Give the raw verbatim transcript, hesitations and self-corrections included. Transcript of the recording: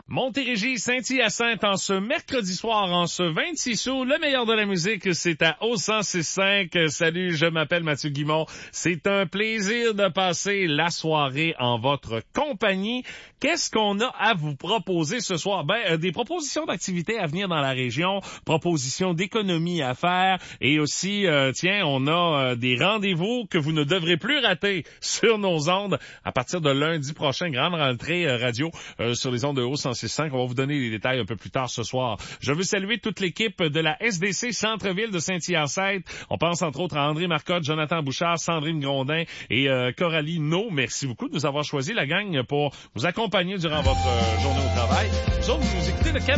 Montérégie, Saint-Hyacinthe, en ce mercredi soir, en ce vingt-six août, le meilleur de la musique, c'est à O cent six cinq. Salut, je m'appelle Mathieu Guimond. C'est un plaisir de passer la soirée en votre compagnie. Qu'est-ce qu'on a à vous proposer ce soir? Ben, euh, des propositions d'activités à venir dans la région, propositions d'économie à faire, et aussi, euh, tiens, on a euh, des rendez-vous que vous ne devrez plus rater sur nos ondes à partir de lundi prochain, grande rentrée euh, radio euh, sur les ondes de O cent six cinq. On va vous donner les détails un peu plus tard ce soir. Je veux saluer toute l'équipe de la S D C Centre-Ville de Saint-Hyacinthe. On pense entre autres à André Marcotte, Jonathan Bouchard, Sandrine Grondin et euh, Coralie No. Merci beaucoup de nous avoir choisi, la gang, pour vous accompagner durant votre euh, journée au travail. Vous autres, vous écoutez le Canada